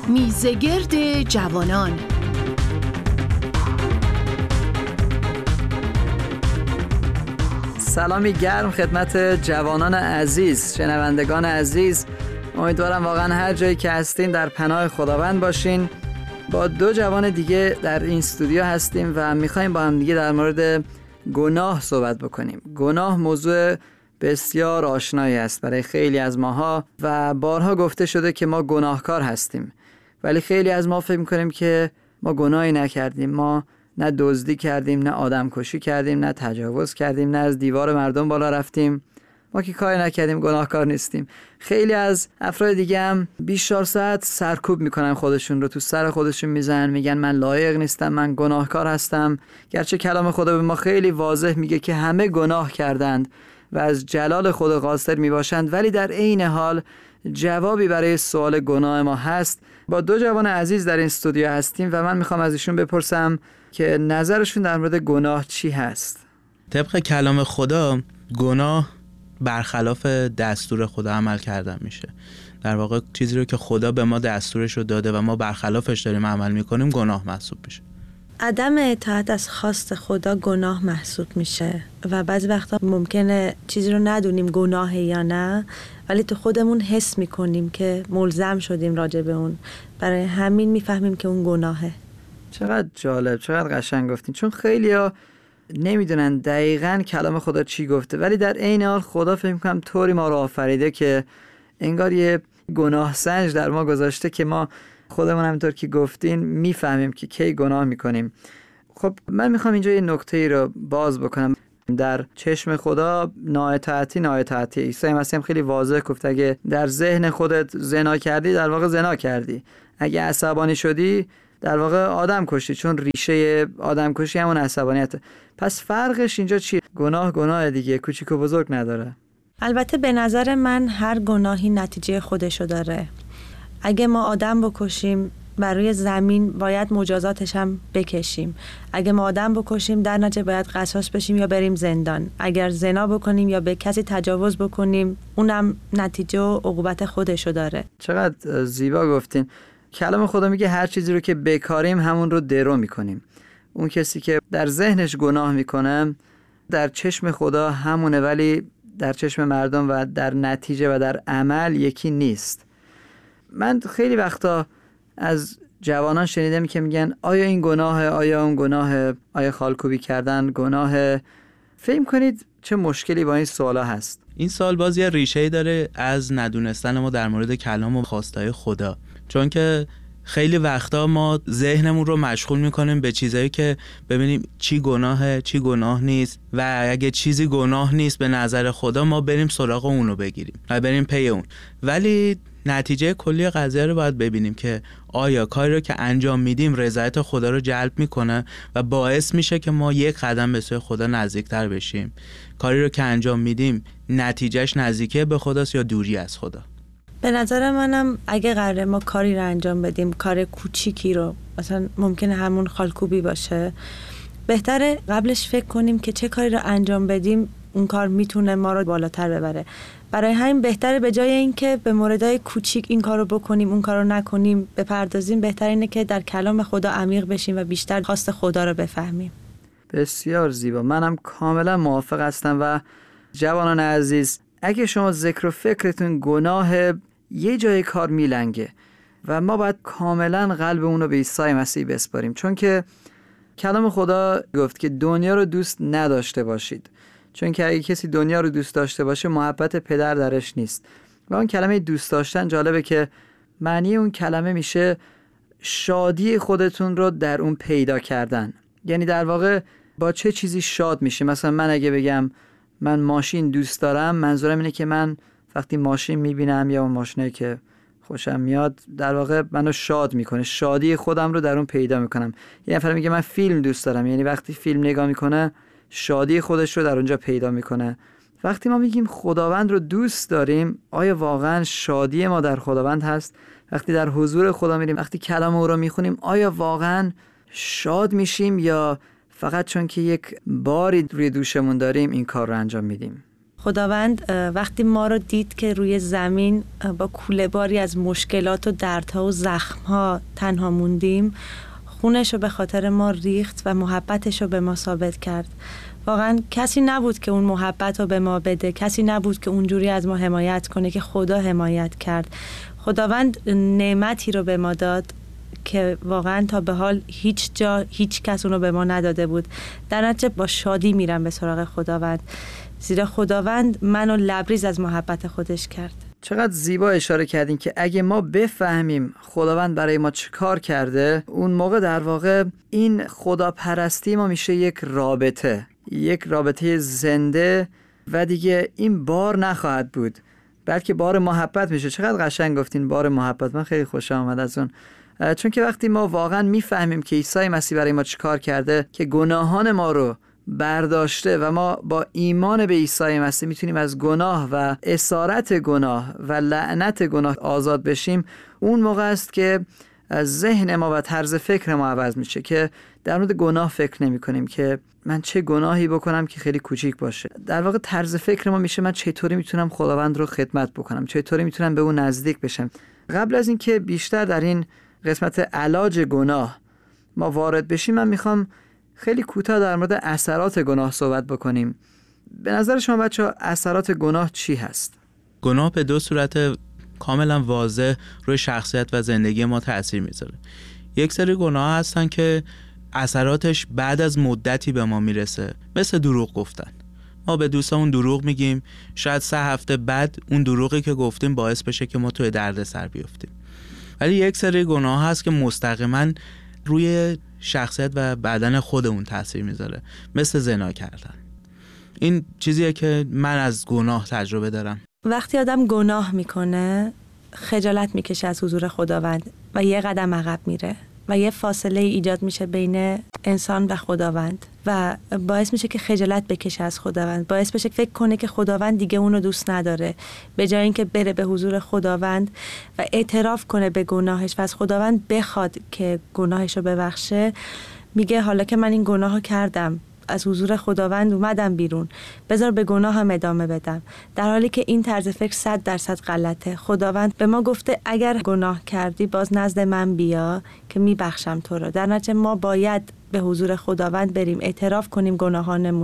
میزگرد جوانان. سلامی گرم خدمت جوانان عزیز، شنوندگان عزیز. امیدوارم واقعا هر جایی که هستین در پناه خداوند باشین. با دو جوان دیگه در این استودیو هستیم و میخوایم با هم دیگه در مورد گناه صحبت بکنیم. گناه موضوع بسیار آشنایی است برای خیلی از ماها و بارها گفته شده که ما گناهکار هستیم، ولی خیلی از ما فکر میکنیم که ما گناهی نکردیم. ما نه دزدی کردیم، نه آدم کشی کردیم، نه تجاوز کردیم، نه از دیوار مردم بالا رفتیم. ما که کاری نکردیم، گناهکار نیستیم. خیلی از افراد دیگه هم 24 ساعت سرکوب میکنن خودشون رو، تو سر خودشون میزنن، میگن من لایق نیستم، من گناهکار هستم. گرچه کلام خدا به ما خیلی واضح میگه که همه گناه کردند و از جلال خدا قاصر میباشند، ولی در عین حال جوابی برای سوال گناه ما هست. با دو جوان عزیز در این استودیو هستیم و من میخوام از ایشون بپرسم که نظرشون در مورد گناه چی هست. طبق کلام خدا گناه برخلاف دستور خدا عمل کردن میشه. در واقع چیزی رو که خدا به ما دستورش رو داده و ما برخلافش داریم عمل میکنیم گناه محسوب میشه. عدم اطاعت از خواست خدا گناه محسوب میشه و بعضی وقتا ممکنه چیزی رو ندونیم گناهه یا نه، ولی تو خودمون حس میکنیم که ملزم شدیم راجع به اون، برای همین میفهمیم که اون گناهه. چقدر جالب، چقدر قشنگ گفتین. چون خیلیا نمیدونن دقیقاً کلام خدا چی گفته، ولی در عین حال خدا فکر می‌کنم طوری ما رو آفریده که انگار یه گناه سنج در ما گذاشته که ما خودمون همونطور که گفتین میفهمیم که کی گناه میکنیم. خب من میخوام اینجا یه نکته‌ای رو باز بکنم. در چشم خدا نااطاعتی. عیسی مسیح خیلی واضح گفت اگه در ذهن خودت زنا کردی در واقع زنا کردی، اگه عصبانی شدی در واقع آدم کشتی، چون ریشه آدم کشی همون عصبانیته. پس فرقش اینجا چیه؟ گناه دیگه، کوچیک و بزرگ نداره. البته به نظر من هر گناهی نتیجه خودشو داره. اگه ما آدم بکشیم بر روی زمین باید مجازاتش هم بکشیم. اگه ما آدم بکشیم در نتیجه باید قصاص بشیم یا بریم زندان. اگر زنا بکنیم یا به کسی تجاوز بکنیم اونم نتیجه و عقوبت خودشو داره. چقدر زیبا گفتین. کلام خدا میگه هر چیزی رو که بکاریم همون رو درو میکنیم. اون کسی که در ذهنش گناه میکنه در چشم خدا همونه، ولی در چشم مردم و در نتیجه و در عمل یکی نیست. من خیلی وقتا از جوانان شنیدم که میگن آیا این گناهه، آیا اون گناهه، آیا خالکوبی کردن گناهه. فکر کنید چه مشکلی با این سوالا هست؟ این سوال باز یه ریشه‌ای داره از ندونستن ما در مورد کلام و خواستای خدا، چون که خیلی وقتا ما ذهنمون رو مشغول میکنیم به چیزایی که ببینیم چی گناهه چی گناه نیست، و اگه چیزی گناه نیست به نظر خدا ما بریم سراغ اونو بگیریم و بریم پی اون. ولی نتیجه کلی قضیه رو باید ببینیم که آیا کاری رو که انجام میدیم رضایت خدا رو جلب میکنه و باعث میشه که ما یک قدم به سوی خدا نزدیکتر بشیم. کاری رو که انجام میدیم نتیجهش نزدیکی به خداست یا دوری از خدا. به نظر منم اگه قراره ما کاری رو انجام بدیم، کار کوچیکی رو، مثلا ممکنه همون خالکوبی باشه، بهتره قبلش فکر کنیم که چه کاری رو انجام بدیم اون کار میتونه ما رو بالاتر ببره. برای همین بهتره به جای اینکه به موردهای کوچیک این کارو بکنیم اون کارو نکنیم بپردازیم، بهتر اینه که در کلام خدا عمیق بشیم و بیشتر خواست خدا رو بفهمیم. بسیار زیبا، منم کاملا موافق هستم. و جوانان عزیز، اگه شما ذکر و فکرتون گناه یه جای کار میلنگه و ما باید کاملا قلب اونو به عیسی مسیح بسپاریم، چون که کلام خدا گفت که دنیا رو دوست نداشته باشید، چون که اگه کسی دنیا رو دوست داشته باشه محبت پدر درش نیست. و اون کلمه دوست داشتن جالبه که معنی اون کلمه میشه شادی خودتون رو در اون پیدا کردن. یعنی در واقع با چه چیزی شاد میشه. مثلا من اگه بگم من ماشین دوست دارم، منظورم اینه که من وقتی ماشین میبینم یا اون ماشینه که خوشم میاد در واقع منو شاد میکنه، شادی خودم رو در اون پیدا میکنم. یه نفر میگه من فیلم دوست دارم، یعنی وقتی فیلم نگاه میکنه شادی خودش رو در اونجا پیدا میکنه. وقتی ما میگیم خداوند رو دوست داریم، آیا واقعا شادی ما در خداوند هست؟ وقتی در حضور خدا میریم، وقتی کلام او رو میخونیم، آیا واقعا شاد میشیم یا فقط چون که یک باری روی دوشمون داریم این کار رو انجام میدیم؟ خداوند وقتی ما رو دید که روی زمین با کوله باری از مشکلات و دردها و زخمها تنها موندیم، خونش رو به خاطر ما ریخت و محبتش رو به ما ثابت کرد. واقعا کسی نبود که اون محبت رو به ما بده، کسی نبود که اونجوری از ما حمایت کنه که خدا حمایت کرد. خداوند نعمتی رو به ما داد که واقعا تا به حال هیچ جا هیچ کس اونو به ما نداده بود. در نتیجه با شادی میرم به سراغ خداوند، زیرا خداوند منو لبریز از محبت خودش کرد. چقدر زیبا اشاره کردین که اگه ما بفهمیم خداوند برای ما چه کار کرده، اون موقع در واقع این خداپرستی ما میشه یک رابطه زنده و دیگه این بار نخواهد بود، بلکه بار محبت میشه. چقدر قشنگ گفتین بار محبت، من خیلی خوشم آمد از اون. چون که وقتی ما واقعا میفهمیم که عیسی مسیح برای ما چه کار کرده، که گناهان ما رو برداشته و ما با ایمان به عیسی مسیح میتونیم از گناه و اسارت گناه و لعنت گناه آزاد بشیم، اون موقع است که ذهن ما و طرز فکر ما عوض میشه، که در مورد گناه فکر نمی کنیم که من چه گناهی بکنم که خیلی کوچیک باشه. در واقع طرز فکر ما میشه من چطوری میتونم خداوند رو خدمت بکنم، چطوری میتونم به اون نزدیک بشم. قبل از اینکه بیشتر در این قسمت علاج گناه ما وارد بشیم، من میخوام خیلی کوتاه در مورد اثرات گناه صحبت بکنیم. به نظر شما بچه‌ها اثرات گناه چی هست؟ گناه به دو صورت کاملا واضح روی شخصیت و زندگی ما تأثیر میذاره. یک سری گناه هستن که اثراتش بعد از مدتی به ما میرسه، مثل دروغ گفتن. ما به دوستمون دروغ میگیم، شاید 3 هفته بعد اون دروغی که گفتیم باعث بشه که ما توی دردسر بیفتیم. ولی یک سری گناه هست که مستقیما روی شخصیت و بدن خودمون تأثیر میذاره، مثل زنا کردن. این چیزیه که من از گناه تجربه دارم. وقتی آدم گناه میکنه خجالت میکشه از حضور خداوند و یه قدم عقب میره و یه فاصله ایجاد میشه بین انسان و خداوند و باعث میشه که خجالت بکشه از خداوند، باعث بشه فکر کنه که خداوند دیگه اونو دوست نداره. به جای اینکه بره به حضور خداوند و اعتراف کنه به گناهش و از خداوند بخواد که گناهش رو ببخشه، میگه حالا که من این گناهو کردم، از حضور خداوند اومدم بیرون، بذار به گناه هم ادامه بدم. در حالی که این طرز فکر 100% غلطه. خداوند به ما گفته اگر گناه کردی باز نزد من بیا که میبخشم تو رو. در نتیجه ما باید به حضور خداوند بریم، اعتراف کنیم گناهانمون